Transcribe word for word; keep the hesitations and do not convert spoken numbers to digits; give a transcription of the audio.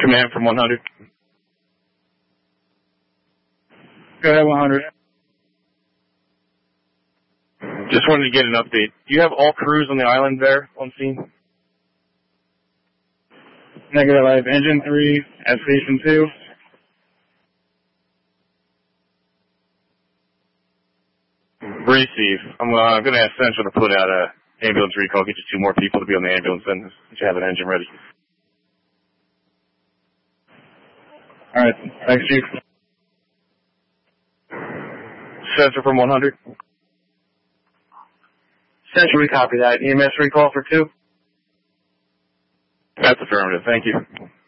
Command from one hundred. Go ahead, one hundred. Just wanted to get an update. Do you have all crews on the island there on scene? Negative, I have engine three at station two. Receive. I'm, uh, I'm going to ask Central to put out a ambulance recall, get you two more people to be on the ambulance, and you have an engine ready. All right. Thanks, Chief. Central from one hundred. Central, we copy that. E M S recall for two? That's affirmative. Thank you.